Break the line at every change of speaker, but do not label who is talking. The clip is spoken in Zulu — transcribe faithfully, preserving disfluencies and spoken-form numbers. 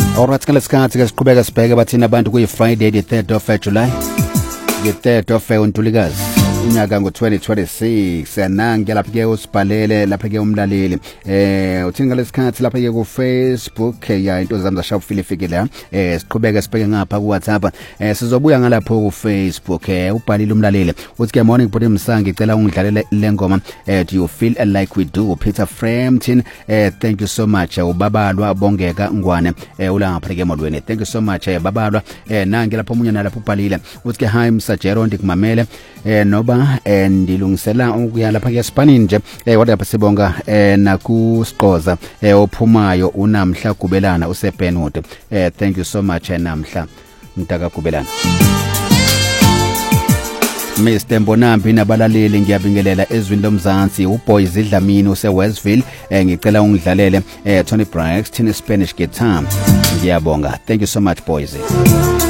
Alright, ngalesikhathi ke siqhubeka sibheke bathina abantu kuyi Friday the third of July. The third of uNtulikazi. Unyaka ngo twenty twenty-six nange lapha ke usibhalele lapha ke umlaleli eh uthini ngalesikhathi lapha ke ku Facebook ya into zami zasha ufile ifikile eh siqhubeke sibheke ngapha ku WhatsApp eh sizobuya ngalapho ku Facebook eh ubhalile umlaleli uthi ke morning body msangi ngicela ungidlalele lengoma eh do you feel like we do Peter Frampton eh thank you so much ubabalwa bongeka ngwane eh ula ngapha ke emolweni thank you so much eh babalwa eh nange lapho omunye nalapho ubhalile uthi ke hi Msajero ndikumamele eh noba ndilungisela ukuya lapha ke Spain nje eh kodwa lapha sibonga eh nakusiqoza eh ophumayo unamhla Gubelana useBenwood eh thank you so much namhla mntaka Gubelana. Mister Mbonambi nabalaleli ngiyabingelela ezwini lomzansi uBoys Dlamini use Westville eh ngicela ungidlalele eh Tony Braxton Spanish guitar ngiyabonga thank you so much boys.